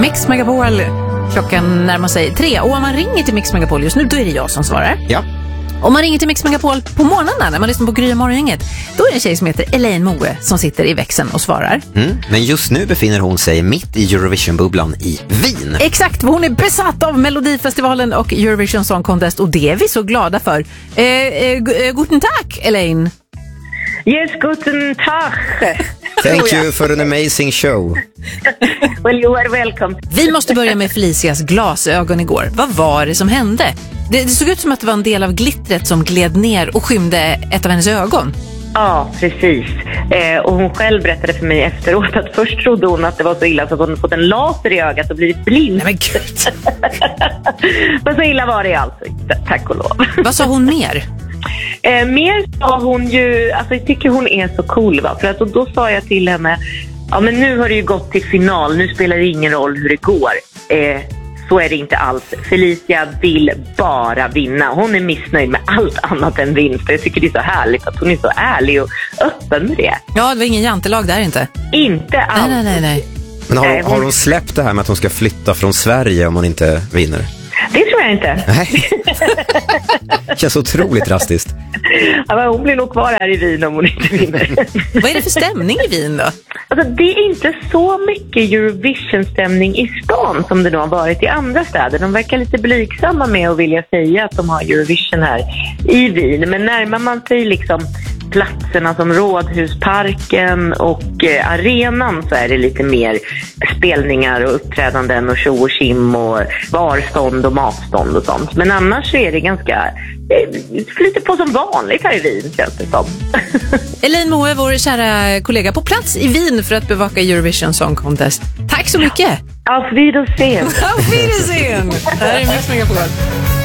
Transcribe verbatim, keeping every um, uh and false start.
Mix Megapol. Klockan närmar sig tre. Och om man ringer till Mix Megapol just nu, då är det jag som svarar. Ja. Om man ringer till Mix Megapol på morgonen när man lyssnar på Gry och Morgongänget, då är det en tjej som heter Elaine Moe som sitter i växeln och svarar. Mm, men just nu befinner hon sig mitt i Eurovision-bubblan i Wien. Exakt, hon är besatt av Melodifestivalen och Eurovision Song Contest, och det är vi så glada för. Eh, eh, guten Tag, Elaine. Yes, guten Tag. Thank you for an amazing show. Well, you are welcome. Vi måste börja med Felicias glasögon igår. Vad var det som hände? Det, det såg ut som att det var en del av glittret som gled ner och skymde ett av hennes ögon. Ja, precis. Eh, och hon själv berättade för mig efteråt att först trodde hon att det var så illa så att hon fått en laser i ögat och blivit blind. Nej men gud. Men så illa var det alltså, tack och lov. Vad sa hon mer? Eh, mer sa hon ju, alltså jag tycker hon är så cool, va? För att, och då sa jag till henne, ja men nu har det ju gått till final, nu spelar det ingen roll hur det går. Eh, så är det inte alls. Felicia vill bara vinna. Hon är missnöjd med allt annat än vinst. Jag tycker det är så härligt att hon är så ärlig och öppen med det. Ja, det var ingen jantelag där inte. Inte alls. Nej, nej, nej, nej. Men har, Nej, hon... har hon släppt det här med att hon ska flytta från Sverige om hon inte vinner? Det tror jag inte. Nej. Det känns otroligt drastiskt. Ja, men hon blir nog kvar här i Wien om hon inte vinner. Vad är det för stämning i Wien då? Alltså, det är inte så mycket Eurovision-stämning i stan som det då har varit i andra städer. De verkar lite blygsamma med att vilja säga att de har Eurovision här i Wien. Men närmar man sig liksom platserna som Rådhusparken och eh, arenan, så är det lite mer spelningar och uppträdanden och show och kim och barstånd och matstånd och sånt. Men annars är det ganska eh, lite på som vanligt här i Wien, känns det som. Elaine Moe, vår kära kollega på plats i Wien för att bevaka Eurovision Song Contest. Tack så mycket! Auf Wiedersehen! Auf Wiedersehen! Det här är Mix Megapol.